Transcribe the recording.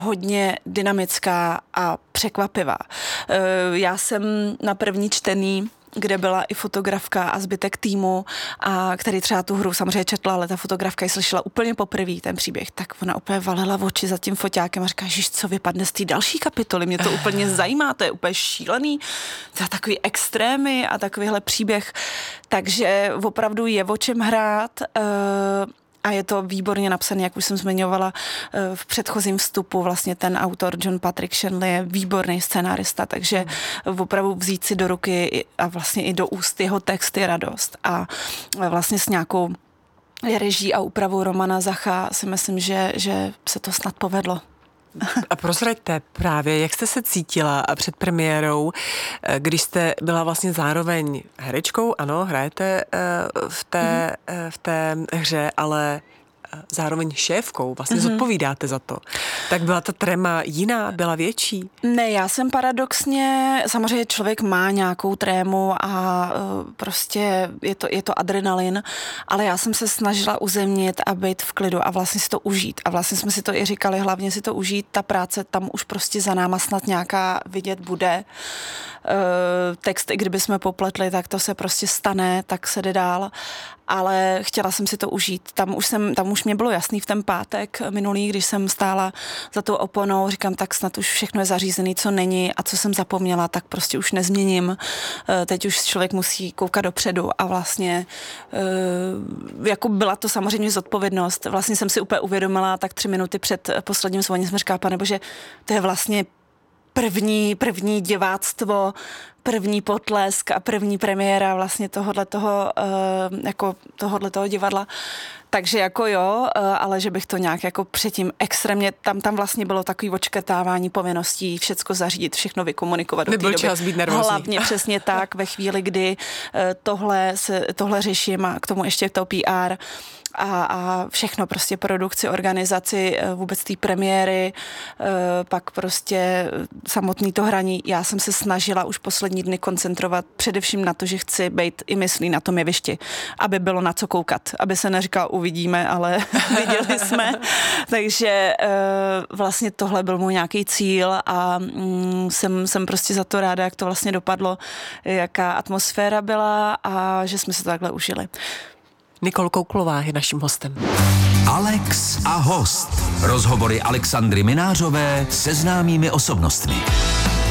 hodně dynamická a překvapivá. Já jsem na první čtený, kde byla i fotografka a zbytek týmu, a který třeba tu hru samozřejmě četla, ale ta fotografka ji slyšela úplně poprvé ten příběh, tak ona úplně valila v oči za tím foťákem a říká, Ježiš, co vypadne z té další kapitoly, mě to úplně zajímá, to je úplně šílený, to je takový extrémy a takovýhle příběh, takže opravdu je o čem hrát. A je to výborně napsaný, jak už jsem zmiňovala v předchozím vstupu, vlastně ten autor John Patrick Shanley je výborný scenárista, takže opravdu vzít si do ruky a vlastně i do úst jeho text je radost. A vlastně s nějakou reží a úpravou Romana Zacha si myslím, že se to snad povedlo. A prozraďte právě, jak jste se cítila před premiérou, když jste byla vlastně zároveň herečkou, ano, hrajete v té hře, ale zároveň šéfkou, vlastně zodpovídáte za to. Tak byla ta tréma jiná, byla větší? Ne, já jsem paradoxně, samozřejmě člověk má nějakou trému a prostě je to adrenalin, ale já jsem se snažila uzemnit a být v klidu a vlastně si to užít. A vlastně jsme si to i říkali, hlavně si to užít, ta práce tam už prostě za náma snad nějaká vidět bude. Text, i kdyby jsme popletli, tak to se prostě stane, tak se jde dál. Ale chtěla jsem si to užít. Tam už mě bylo jasný v ten pátek minulý, když jsem stála za tou oponou, říkám, tak snad už všechno je zařízený, co není a co jsem zapomněla, tak prostě už nezměním. Teď už člověk musí koukat dopředu a vlastně jako byla to samozřejmě zodpovědnost. Vlastně jsem si úplně uvědomila, tak 3 minuty před posledním zvoním jsem říkala, Panebože, to je vlastně první diváctvo, první potlesk a první premiéra vlastně tohoto divadla. Takže jako jo, ale že bych to nějak jako předtím extrémně, tam vlastně bylo takový očkrtávání povinností, všecko zařídit, všechno vykomunikovat. Nebyl čas být nervózní. Hlavně přesně tak, ve chvíli, kdy tohle řeším a k tomu ještě to PR a všechno prostě produkci, organizaci, vůbec té premiéry, pak prostě samotný to hraní. Já jsem se snažila už poslední dny koncentrovat především na to, že chci být i myslí na tom jevišti, aby bylo na co koukat, aby se neříkalo uvidíme, ale viděli jsme. Takže vlastně tohle byl můj nějaký cíl a jsem prostě za to ráda, jak to vlastně dopadlo, jaká atmosféra byla a že jsme se to takhle užili. Nikol Kouklová je naším hostem. Alex a host. Rozhovory Alexandry Minářové se známými osobnostmi.